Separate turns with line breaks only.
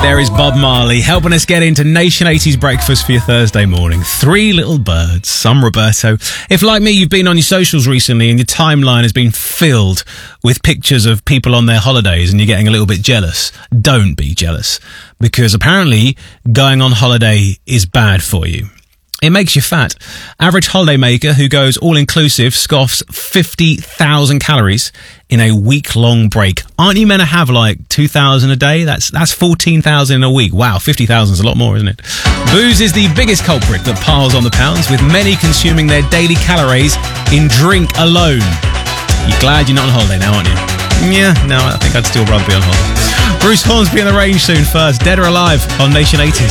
There is Bob Marley helping us get into Nation 80s breakfast for your Thursday morning. Three little birds, some Roberto. If, like me, you've been on your socials recently and your timeline has been filled with pictures of people on their holidays and you're getting a little bit jealous, don't be jealous, because apparently going on holiday is bad for you. It makes you fat. Average holiday maker who goes all-inclusive scoffs 50,000 calories in a week-long break. Aren't you meant to have like 2,000 a day? That's 14,000 in a week. Wow, 50,000 is a lot more, isn't it? Booze is the biggest culprit that piles on the pounds, with many consuming their daily calories in drink alone. You're glad you're not on holiday now, aren't you? Yeah, no, I think I'd still rather be on holiday. Bruce Hornsby in the range soon first. Dead or Alive on Nation 80s.